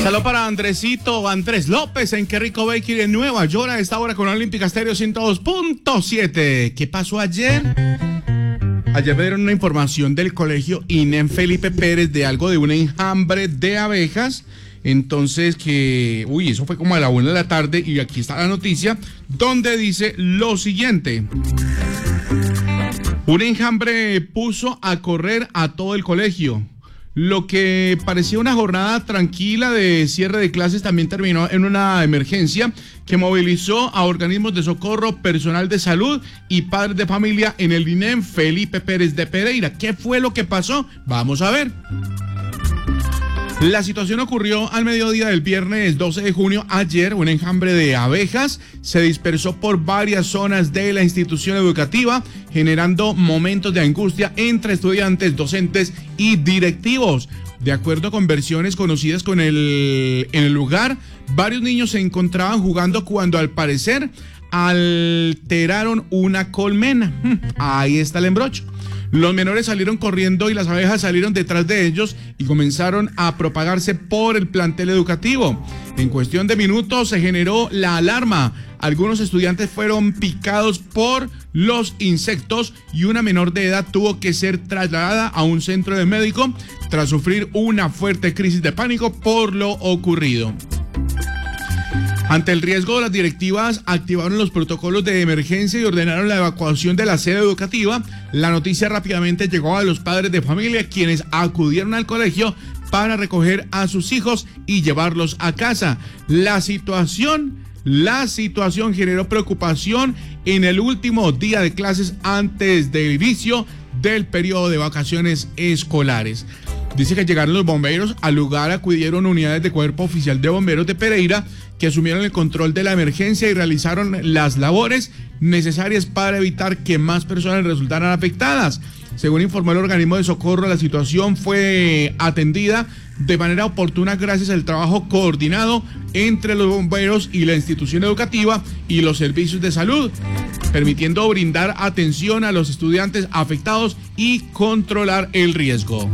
Saludos para Andrés López en Qué Rico Bakery en Nueva York a esta hora con Olímpica Estéreo 102.7. ¿Qué pasó ayer? Ayer me dieron una información del colegio INEM Felipe Pérez de algo de un enjambre de abejas. Entonces eso fue como a la 1 de la tarde y aquí está la noticia donde dice lo siguiente. Un enjambre puso a correr a todo el colegio. Lo que parecía una jornada tranquila de cierre de clases también terminó en una emergencia que movilizó a organismos de socorro, personal de salud y padres de familia en el INEM Felipe Pérez de Pereira. ¿Qué fue lo que pasó? Vamos a ver. La situación ocurrió al mediodía del viernes 12 de junio. Ayer, un enjambre de abejas se dispersó por varias zonas de la institución educativa, generando momentos de angustia entre estudiantes, docentes y directivos. De acuerdo con versiones conocidas en el lugar, varios niños se encontraban jugando cuando al parecer alteraron una colmena. Ahí está el embrocho. Los menores salieron corriendo y las abejas salieron detrás de ellos y comenzaron a propagarse por el plantel educativo. En cuestión de minutos se generó la alarma. Algunos estudiantes fueron picados por los insectos y una menor de edad tuvo que ser trasladada a un centro de médico tras sufrir una fuerte crisis de pánico por lo ocurrido. Ante el riesgo, las directivas activaron los protocolos de emergencia y ordenaron la evacuación de la sede educativa. La noticia rápidamente llegó a los padres de familia, quienes acudieron al colegio para recoger a sus hijos y llevarlos a casa. La situación generó preocupación en el último día de clases antes del inicio del periodo de vacaciones escolares. Dice que llegaron los bomberos al lugar, acudieron unidades de Cuerpo Oficial de Bomberos de Pereira que asumieron el control de la emergencia y realizaron las labores necesarias para evitar que más personas resultaran afectadas. Según informó el organismo de socorro, la situación fue atendida de manera oportuna gracias al trabajo coordinado entre los bomberos y la institución educativa y los servicios de salud, permitiendo brindar atención a los estudiantes afectados y controlar el riesgo.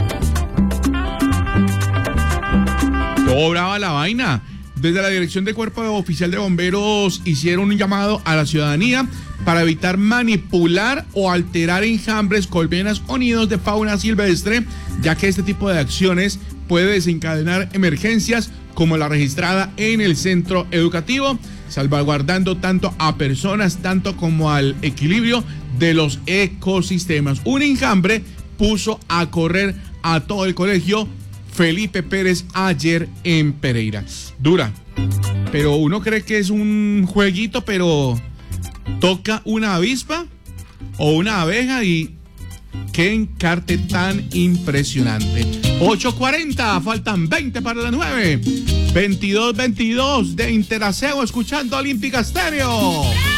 Todo brava la vaina. Desde la Dirección de Cuerpo Oficial de Bomberos hicieron un llamado a la ciudadanía para evitar manipular o alterar enjambres, colmenas o nidos de fauna silvestre, ya que este tipo de acciones puede desencadenar emergencias como la registrada en el centro educativo, salvaguardando tanto a personas, tanto como al equilibrio de los ecosistemas. Un enjambre puso a correr a todo el colegio Felipe Pérez ayer en Pereira. Dura, pero uno cree que es un jueguito, pero toca una avispa o una abeja y qué encarte tan impresionante. 8:40, faltan 20 para las 9. 22:22 de Interaseo, escuchando Olímpica Estéreo.